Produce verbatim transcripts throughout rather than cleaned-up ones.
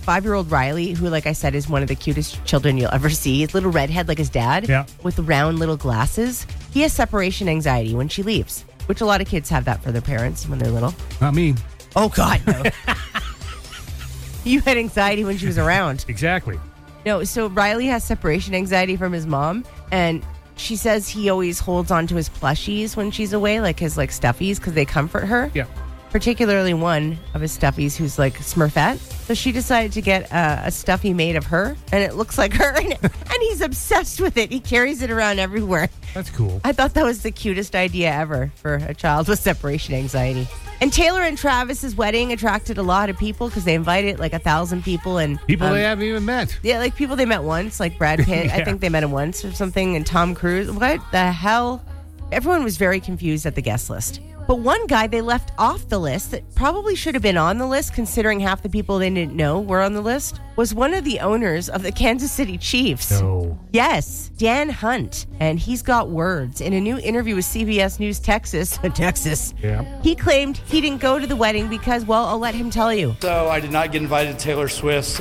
five-year-old Riley, who, like I said, is one of the cutest children you'll ever see. His little redhead like his dad yeah. with the round little glasses. He has separation anxiety when she leaves, which a lot of kids have that for their parents when they're little. Not me. Oh, God, no. You had anxiety when she was around. Exactly. No, so Riley has separation anxiety from his mom, and she says he always holds on to his plushies when she's away, like his like stuffies, because they comfort her. Yeah. Particularly one of his stuffies who's like Smurfette. So she decided to get uh, a stuffy made of her, and it looks like her, and, and he's obsessed with it. He carries it around everywhere. That's cool. I thought that was the cutest idea ever for a child with separation anxiety. And Taylor and Travis's wedding attracted a lot of people because they invited like a thousand people. and People um, they haven't even met. Yeah, like people they met once, like Brad Pitt. Yeah. I think they met him once or something, and Tom Cruise. What the hell? Everyone was very confused at the guest list. But one guy they left off the list that probably should have been on the list, considering half the people they didn't know were on the list, was one of the owners of the Kansas City Chiefs. No. Yes, Dan Hunt. And he's got words. In a new interview with C B S News Texas, Texas, yeah. he claimed he didn't go to the wedding because, well, I'll let him tell you. So I did not get invited to Taylor Swift's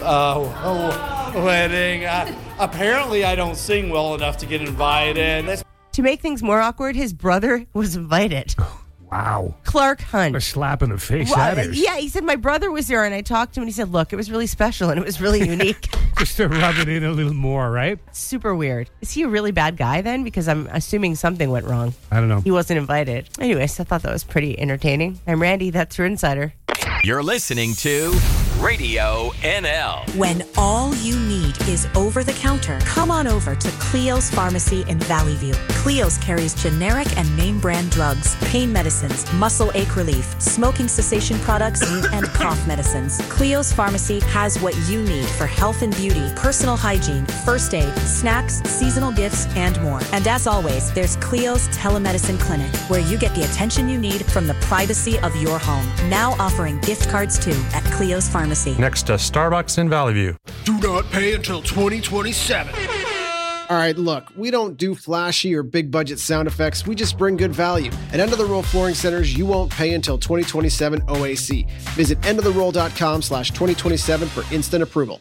uh, wedding. Uh, apparently I don't sing well enough to get invited. That's- to make things more awkward, his brother was invited. Wow. Clark Hunt. A slap in the face, well, that is. Yeah, he said, my brother was there, and I talked to him, and he said, look, it was really special, and it was really unique. Just to rub it in a little more, right? Super weird. Is he a really bad guy then? Because I'm assuming something went wrong. I don't know. He wasn't invited. Anyways, I thought that was pretty entertaining. I'm Randy, that's your insider. You're listening to Radio N L. When all you need is over-the-counter, come on over to Cleo's Pharmacy in Valley View. Cleo's carries generic and name brand drugs, pain medicines, muscle ache relief, smoking cessation products, and cough medicines. Cleo's Pharmacy has what you need for health and beauty, personal hygiene, first aid, snacks, seasonal gifts, and more. And as always, there's Cleo's Telemedicine Clinic, where you get the attention you need from the privacy of your home. Now offering gift cards too at Cleo's Pharmacy. Next to Starbucks in Valley View. Do not pay until twenty twenty-seven. All right, look, we don't do flashy or big budget sound effects. We just bring good value. At End of the Roll Flooring Centers, you won't pay until twenty twenty-seven O A C. Visit end of the roll dot com slash twenty twenty-seven for instant approval.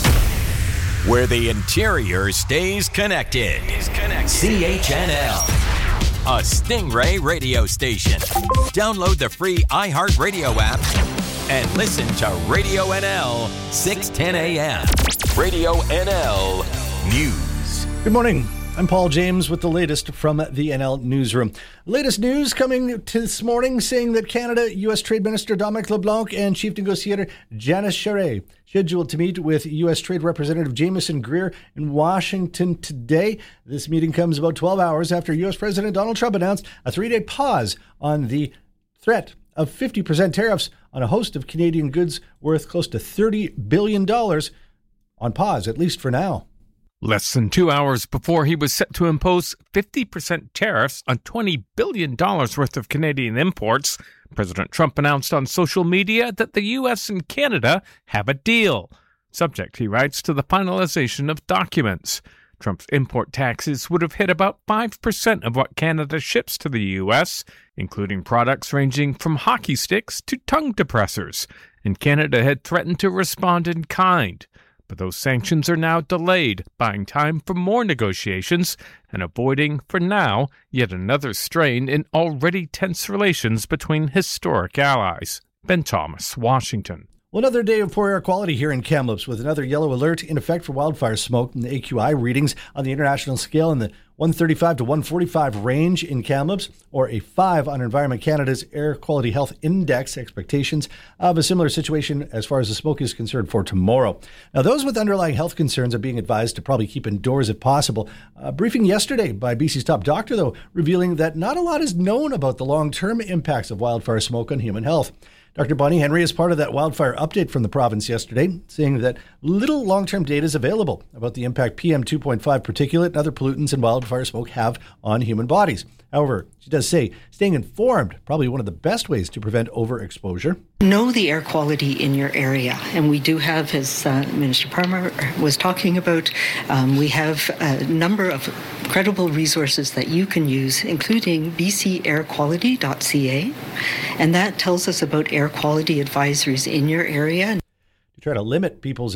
Where the interior stays connected. Is connected. C H N L. A Stingray radio station. Download the free iHeartRadio app and listen to Radio N L six ten a.m. Radio N L News. Good morning. I'm Paul James with the latest from the N L Newsroom. Latest news coming to this morning saying that Canada, U S Trade Minister Dominic LeBlanc and Chief Negotiator Janice Charest scheduled to meet with U S Trade Representative Jameson Greer in Washington today. This meeting comes about twelve hours after U S President Donald Trump announced a three-day pause on the threat of fifty percent tariffs on a host of Canadian goods worth close to thirty billion dollars on pause, at least for now. Less than two hours before he was set to impose fifty percent tariffs on twenty billion dollars worth of Canadian imports, President Trump announced on social media that the U S and Canada have a deal, subject, he writes, to the finalization of documents. Trump's import taxes would have hit about five percent of what Canada ships to the U S, including products ranging from hockey sticks to tongue depressors, and Canada had threatened to respond in kind. But those sanctions are now delayed, buying time for more negotiations and avoiding, for now, yet another strain in already tense relations between historic allies. Ben Thomas, Washington. Well, another day of poor air quality here in Kamloops with another yellow alert in effect for wildfire smoke, and the A Q I readings on the international scale in the one thirty-five to one forty-five range in Kamloops, or a five on Environment Canada's Air Quality Health Index expectations of a similar situation as far as the smoke is concerned for tomorrow. Now, those with underlying health concerns are being advised to probably keep indoors if possible. A briefing yesterday by B C's top doctor, though, revealing that not a lot is known about the long-term impacts of wildfire smoke on human health. Doctor Bonnie Henry is part of that wildfire update from the province yesterday, saying that little long-term data is available about the impact P M two point five particulate and other pollutants in wildfire smoke have on human bodies. However, she does say staying informed, probably one of the best ways to prevent overexposure. Know the air quality in your area. And we do have, as uh, Minister Parmar was talking about, um, we have a number of credible resources that you can use, including b c air quality dot c a. And that tells us about air quality advisories in your area. To try to limit people's